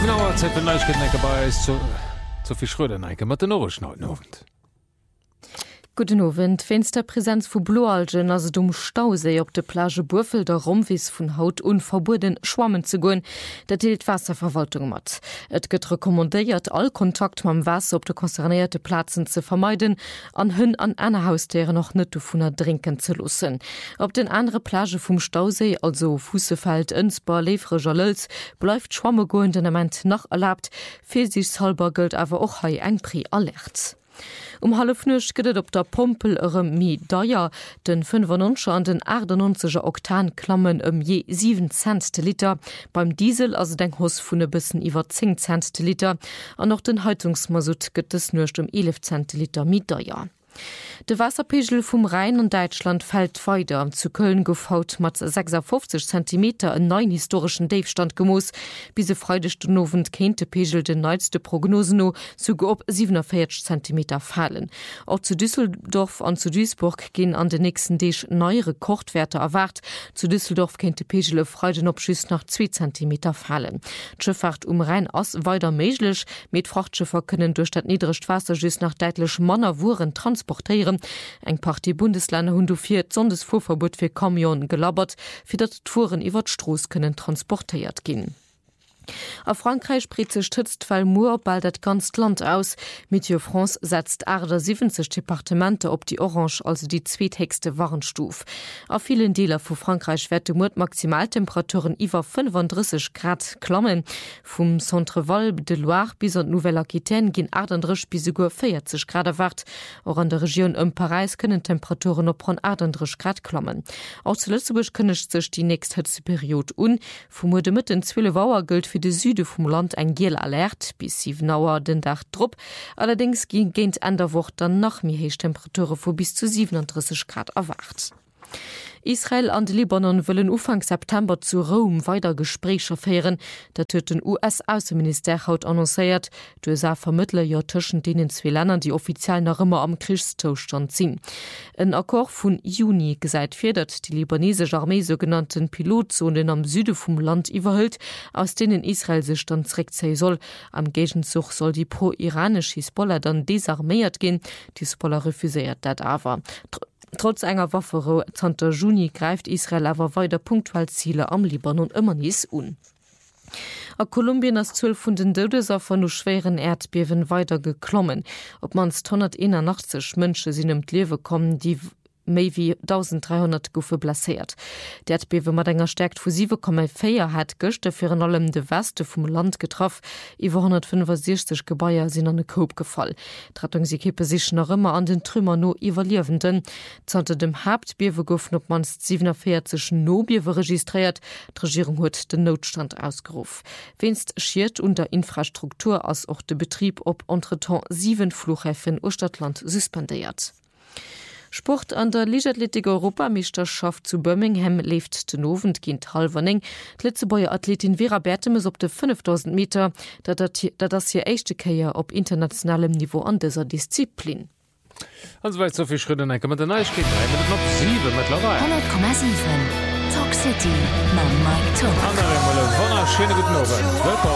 Genauer Zeit für Neuigkeiten dabei ist Sophie Schröder mit den Norrichten. Guten Abend. Fensterpräsenz vu Blualgen as dum Stausee op de Plage Burfel der Rumwis vun Haut unverboden schwammen zu goen, dat deelt Wasserverwaltung mat. Et gëtt rekommandéiert all Kontakt mam Wasser op de konzernierte Plazen ze vermeiden, an hunn an einer Haustiere noch net vunner trinken ze lussen. Op den andere Plage vum Stausee, also Fussefeld, Önsbar, Lefreger Lölz, bleifft schwamme goen den Moment noch erlaubt, fir sich halber gilt awer och hai eng Pri alert. Halfnuch gëtt op der Pompel mi deier den 95 an den 98er Oktan klammen je 7 Cent Liter, beim Diesel as denk Hos vune bisssen iwwer 10 Cent Liter, an noch den Heizungsmasut gëtt es nucht 11 Cent Liter mi deier. De Wasserpegel vum Rhein und Deutschland fällt weiter. Zu Köln gouf haut mat 56 cm en neuen historischen Davestand gemoos. Bise freudechte Novent kente Pegel den neueste Prognoseno zu op 47 cm fallen. Auch zu Düsseldorf an zu Duisburg gehen an den nächsten Dech neuere Kochtwerte erwart. Zu Düsseldorf kente Pegele Freuden opschüss nach 2 cm fallen. Schifffahrt Rhein ass weiter meiglech, mit Frachtschiffer können durch dat niedrigst Wasser just nach deitlech Manner Wuren transportieren. Eng paar die Bundesländer hun dofir Sondesfuhrverbot fir Kamionen gelabert, fir dat Touren iwwer d'Stroos können transportiert gin. A Frankreich spritze stützt weil Moor bald dat ganz Land aus. Météo France setzt 70 Departemente op die Orange, also die zweethegste Warnstuf. A vielen Deler vu Frankreich werd Mut Maximaltemperaturen iwwer 35 Grad klammen. Vom Centre-Val de Loire bis an Nouvelle-Aquitaine gin 38 bis 40 Grad erwart. Auch an der Region Paris können Temperaturen op rund 38 Grad klammen. Auch zu Lützeburg könnecht sech die nächst Hitzeperiode Vom Mode mit den 12 Wauer gilt für de Süde vom Land ein Gel alert bis 7 Uhr den Dach drop. Allerdings ging géint an der Woche dann noch mehr Heichtemperature vor bis zu 37 Grad erwacht. Israel an Libanon wollen Anfang September zu Rom weiter Gespräche führen. Der den US-Außenminister haut annonciert, du sah vermittler ja zwischen denen zwei Ländern, die offiziell noch immer am Kriegszustand sind. Ein Akkord von Juni gesagt fördert die libanesische Armee sogenannten Pilotzonen am Süden vom Land überhüllt, aus denen Israel sich dann zurückziehen soll. Am Gegenzug soll die pro-iranische Hisbollah dann desarmiert gehen. Die Hisbollah refusiert das aber. Trotz enger Waffero 10. Juni greift Israel aber weiter Punktwahlziele am Libanon immer nies un. A Kolumbien as 12 vun den Dodeser von no schweren Erdbewen weiter geklommen. Ob mans 181 Mënsche sinn em Liewe kommen, die méi wie 1300 Guffe blasiert. Der Erdbewe mat enger stärkt vu 7,4 hat Göchte fir an allem de Weste vum Land getroffen. Iwer 165 Gebäier sind an den Koop gefall. Rettungsequipe sich noch immer an den Trümmer no evaluierenden. Zante dem Hauptbewe goffen op mans 47 Nobiewe registriert. Die Regierung huet den Notstand ausgerufen. Wenst schiert unter Infrastruktur als auch de Betrieb op entretemps 7 Flughäfen Ostadtland suspendiert. Sport an der Leichtathletik-Europameisterschaft zu Birmingham lebt den Abend gegen halb. Die Litzebauer Athletin Vera Bertemes auf de 5000 Meter, da das hier echte Kehr auf internationalem Niveau an dieser Disziplin. Und so weit so viel Schritte, dann kann man den Neuigkeiten rein mit noch 7 mittlerweile. 100,7 Talk City, Mike Talk. Andere Mal, schönen guten Abend. Willkommen.